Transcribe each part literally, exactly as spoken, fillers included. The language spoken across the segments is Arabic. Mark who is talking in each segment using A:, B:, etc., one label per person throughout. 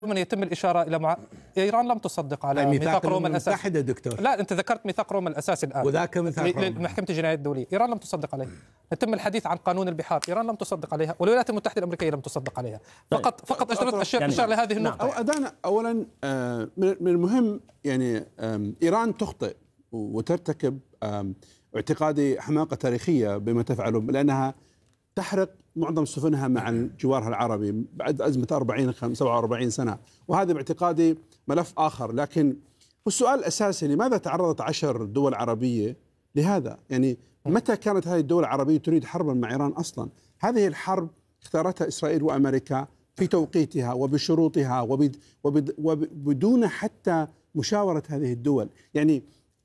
A: من يتم الإشارة إلى مع... إيران لم تصدق على ميثاق روما الأساسي.
B: دكتور.
A: لا، أنت ذكرت ميثاق روما الأساسي الآن،
B: وذاك ميثاق
A: لمحكمة الجنايات الدولية. إيران لم تصدق عليه. يتم الحديث عن قانون البحار، إيران لم تصدق عليها، والولايات المتحدة الأمريكية لم تصدق عليها. فقط فقط أشرت أشياء يعني لهذه النقطة.
C: أو أدانا أولا من المهم يعني إيران تخطئ وترتكب اعتقادي حماقة تاريخية بما تفعله، لأنها تحرق معظم سفنها مع جوارها العربي بعد أزمة أربعين سبعة وأربعين سنة، وهذا باعتقادي ملف آخر. لكن السؤال الأساسي، لماذا تعرضت عشر دول عربية لهذا؟ يعني متى كانت هذه الدول العربية تريد حربا مع إيران أصلا؟ هذه الحرب اختارتها إسرائيل وأمريكا في توقيتها وبشروطها وبد وبد وبدون حتى مشاورة هذه الدول. يعني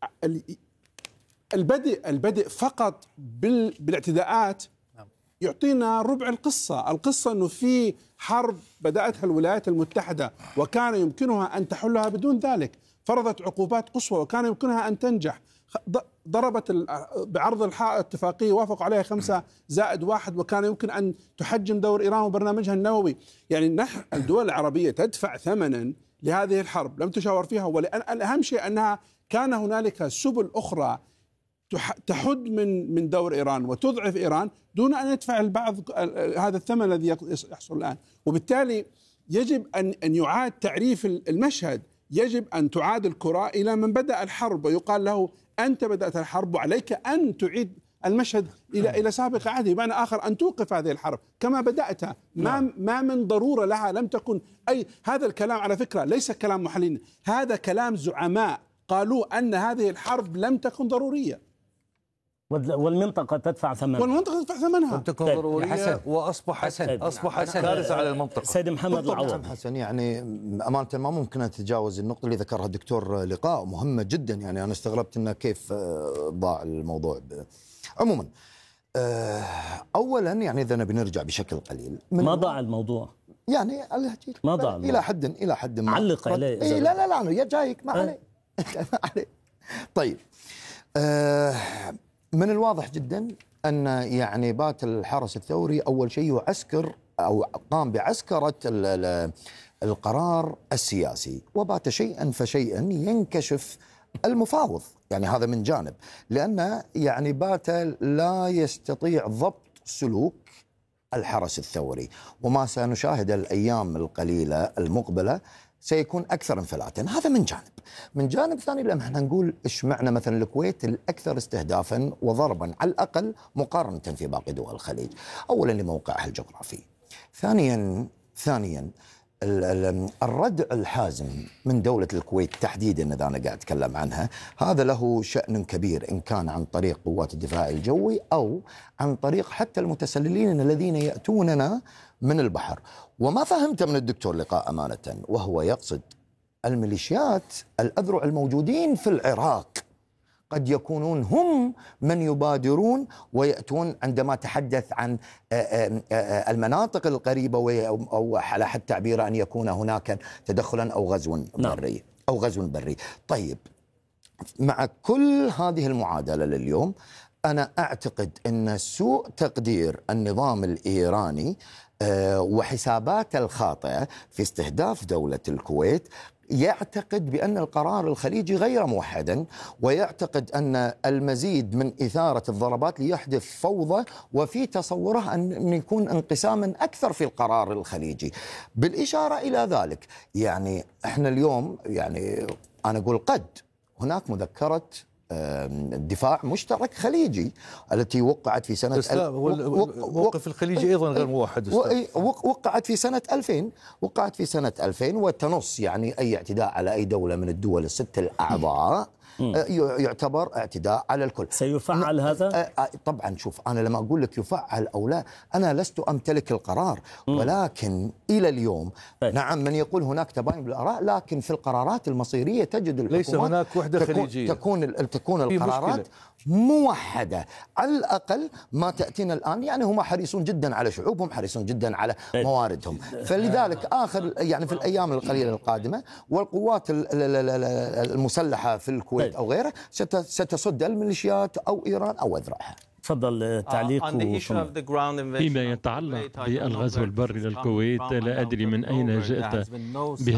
C: البدء البدء فقط بالاعتداءات يعطينا ربع القصة. القصة أنه في حرب بدأتها الولايات المتحدة وكان يمكنها أن تحلها بدون ذلك، فرضت عقوبات قصوى وكان يمكنها أن تنجح، ضربت بعرض الحائط اتفاقية وافق عليها خمسة زائد واحد وكان يمكن أن تحجم دور إيران وبرنامجها النووي. يعني نحن الدول العربية تدفع ثمنا لهذه الحرب لم تشاور فيها، والأهم شيء أنها كان هنالك سبل أخرى تحد من من دور إيران وتضعف إيران دون أن يدفع البعض هذا الثمن الذي يحصل الآن. وبالتالي يجب أن أن يعاد تعريف المشهد، يجب أن تعاد الكرة إلى من بدأ الحرب ويقال له أنت بدأت الحرب وعليك أن تعيد المشهد إلى إلى سابق عهده، بمعنى آخر أن توقف هذه الحرب كما بدأتها. ما ما من ضرورة لها، لم تكن أي هذا الكلام على فكرة ليس كلام محللين، هذا كلام زعماء قالوا أن هذه الحرب لم تكن ضرورية
D: والمنطقة تدفع ثمنها.
C: والمنطقة تدفع ثمنها.
E: لم تكن ضرورية وأصبحت أصبحت كارثة على المنطقة.
D: سيد محمد العوض.
E: حسن، يعني أمانة ما ممكن أن تتجاوز النقطة اللي ذكرها الدكتور لقاء مهمة جدا. يعني أنا استغربت إنه كيف ضاع الموضوع. عموما أولا يعني إذا نبي نرجع بشكل قليل،
D: ما ضاع الموضوع
E: يعني
D: ما ضاع
E: إلى حد إلى حد ما.
D: علق عليه.
E: إيه لا لا لا يا جايك ما عليه. ما عليه. طيب آه من الواضح جدا أن يعني بات الحرس الثوري أول شيء يعسكر أو قام بعسكرة القرار السياسي، وبات شيئا فشيئا ينكشف المفاوض. يعني هذا من جانب، لأن يعني بات لا يستطيع ضبط سلوك الحرس الثوري، وما سنشاهد الأيام القليلة المقبلة سيكون أكثر انفلاتا. هذا من جانب. من جانب ثاني لما احنا نقول إيش معنى مثلا الكويت الأكثر استهدافا وضربا على الأقل مقارنة في باقي دول الخليج، أولا لموقعها الجغرافي، ثانيا ثانيا الردع الحازم من دولة الكويت تحديدا إذا أنا قاعد أتكلم عنها، هذا له شأن كبير إن كان عن طريق قوات الدفاع الجوي أو عن طريق حتى المتسللين الذين يأتوننا من البحر. وما فهمت من الدكتور لقاء أمانة، وهو يقصد الميليشيات الأذرع الموجودين في العراق قد يكونون هم من يبادرون ويأتون عندما تحدث عن المناطق القريبة، أو على حد تعبيره أن يكون هناك تدخلا أو غزو بري أو غزو بري. طيب، مع كل هذه المعادلة لليوم أنا أعتقد أن سوء تقدير النظام الإيراني وحساباته الخاطئة في استهداف دولة الكويت يعتقد بأن القرار الخليجي غير موحدا، ويعتقد أن المزيد من إثارة الضربات ليحدث فوضى، وفي تصوره أن يكون انقساما أكثر في القرار الخليجي. بالإشارة إلى ذلك يعني احنا اليوم يعني أنا أقول قد هناك مذكرة دفاع مشترك خليجي التي وقعت في سنة
B: الموقف الخليجي أيضا غير موحد.
E: وقعت في سنة ألفين وقعت في سنة ألفين وتنص يعني أي اعتداء على أي دولة من الدول الست الأعضاء يعتبر اعتداء على الكل.
D: سيفعل هذا؟
E: طبعا. شوف، أنا لما أقول لك يفعل أو لا، أنا لست أمتلك القرار، ولكن إلى اليوم نعم من يقول هناك تباين بالآراء، لكن في القرارات المصيرية تجد الحكومات
B: ليس هناك وحدة
E: تكون
B: خليجية،
E: تكون تكون القرارات موحدة على الأقل. ما تأتينا الآن يعني هم حريصون جدا على شعوبهم، حريصون جدا على مواردهم، فلذلك آخر يعني في الأيام القليلة القادمة والقوات المسلحة في الكويت أو غيرها ستصد الميليشيات أو إيران أو أذرعها.
D: تفضل تعليق.
F: فيما يتعلق بالغزو البري للكويت، لا أدري من أين جئت